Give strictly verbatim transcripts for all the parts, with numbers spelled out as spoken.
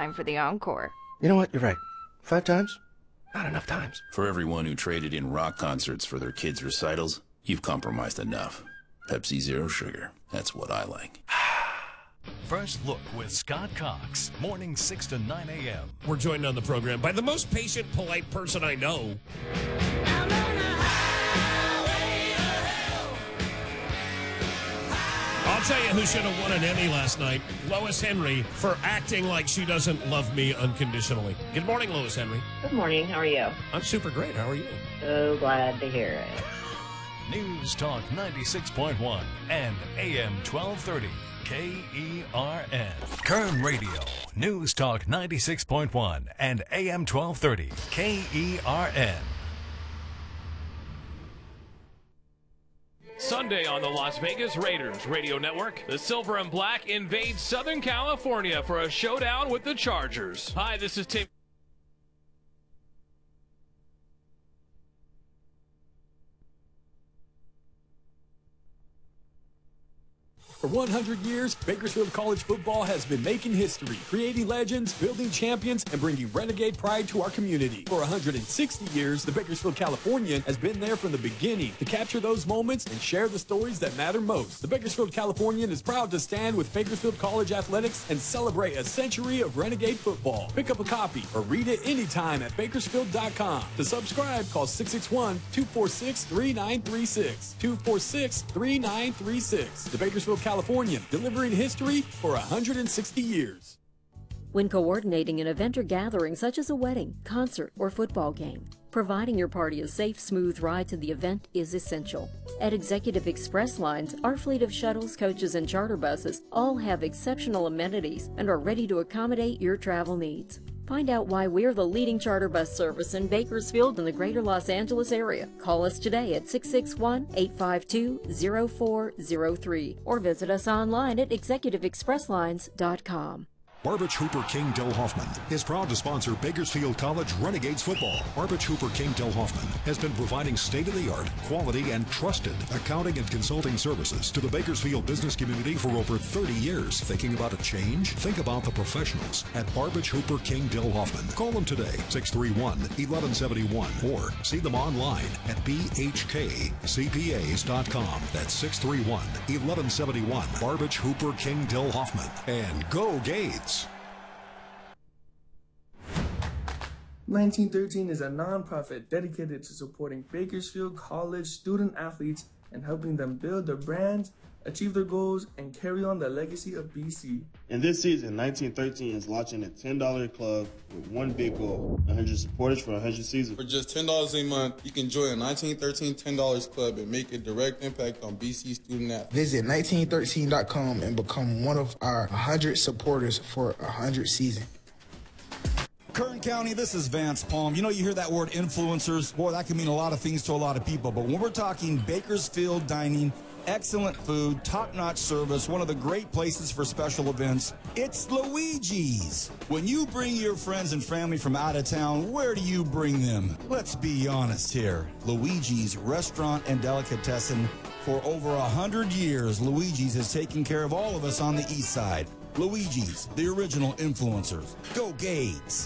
time for the encore. You know what? You're right. Five times? Not enough times. For everyone who traded in rock concerts for their kids' recitals, you've compromised enough. Pepsi Zero Sugar. That's what I like. First Look with Scott Cox, morning six to nine a.m. We're joined on the program by the most patient, polite person I know. I'm on the highway of hell. I'll tell you who should have won an Emmy last night. Lois Henry for acting like she doesn't love me unconditionally. Good morning, Lois Henry. Good morning. How are you? I'm super great. How are you? So glad to hear it. News Talk ninety-six point one and A M twelve thirty. K E R N. Kern Radio. News Talk ninety-six point one and A M twelve thirty. K E R N. Sunday on the Las Vegas Raiders Radio Network, the Silver and Black invade Southern California for a showdown with the Chargers. Hi, this is Tim. For one hundred years, Bakersfield College football has been making history, creating legends, building champions, and bringing Renegade pride to our community. For one hundred sixty years, the Bakersfield Californian has been there from the beginning to capture those moments and share the stories that matter most. The Bakersfield Californian is proud to stand with Bakersfield College Athletics and celebrate a century of Renegade football. Pick up a copy or read it anytime at bakersfield dot com. To subscribe, call six six one, two four six, three nine three six, two four six, three nine three six. The Bakersfield Californian Californian, delivering history for one hundred sixty years. When coordinating an event or gathering such as a wedding, concert, or football game, providing your party a safe, smooth ride to the event is essential. At Executive Express Lines, our fleet of shuttles, coaches, and charter buses all have exceptional amenities and are ready to accommodate your travel needs. Find out why we're the leading charter bus service in Bakersfield and the greater Los Angeles area. Call us today at six six one, eight five two, zero four zero three or visit us online at executive express lines dot com. Barbich Hooper King Dill Hoffman is proud to sponsor Bakersfield College Renegades football. Barbich Hooper King Dill Hoffman has been providing state-of-the-art, quality, and trusted accounting and consulting services to the Bakersfield business community for over thirty years. Thinking about a change? Think about the professionals at Barbich Hooper King Dill Hoffman. Call them today, six three one, one one seven one, or see them online at b h k c p as dot com. That's six three one, one one seven one. Barbich Hooper King Dill Hoffman. And go Gades! nineteen thirteen is a nonprofit dedicated to supporting Bakersfield College student athletes and helping them build their brands, achieve their goals, and carry on the legacy of B C. And this season, nineteen thirteen is launching a ten dollar club with one big goal: one hundred supporters for one hundred seasons. For just ten dollars a month, you can join a nineteen thirteen ten dollars club and make a direct impact on B C student athletes. Visit nineteen thirteen dot com and become one of our one hundred supporters for one hundred seasons. Kern County, this is Vance Palm. You know, you hear that word influencers. Boy, that can mean a lot of things to a lot of people. But when we're talking Bakersfield dining, excellent food, top-notch service, one of the great places for special events, it's Luigi's. When you bring your friends and family from out of town, where do you bring them? Let's be honest here. Luigi's Restaurant and Delicatessen. For over a hundred years, Luigi's has taken care of all of us on the east side. Luigi's, the original influencers. Go Gades!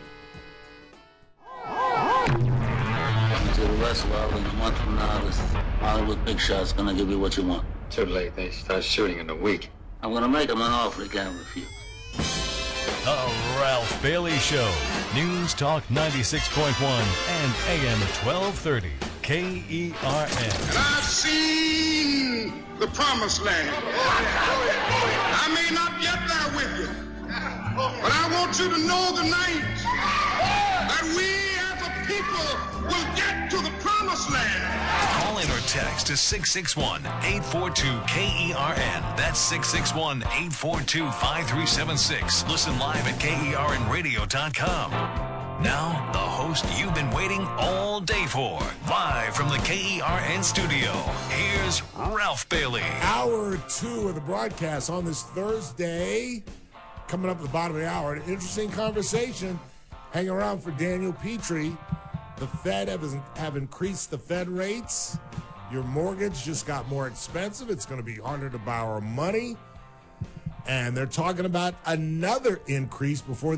To the Westworld in a month from now, this Hollywood Big Shot's gonna give you what you want. Too late. They start shooting in a week. I'm gonna make him an offer he can't refuse. The Ralph Bailey Show. News Talk ninety-six point one and A M twelve thirty. K E R N. And I've seen the promised land. I may not get there with you, but I want you to know tonight that we as a people will get to the promised land. Call in or text to six six one, eight four two, K E R N. That's six six one, eight four two, five three seven six. Listen live at K E R N radio dot com. Now, the host you've been waiting all day for. Live from the K E R N studio, here's Ralph Bailey. Hour two of the broadcast on this Thursday. Coming up at the bottom of the hour, an interesting conversation. Hang around for Daniel Petrie. The Fed have, have increased the Fed rates. Your mortgage just got more expensive. It's going to be harder to borrow money. And they're talking about another increase before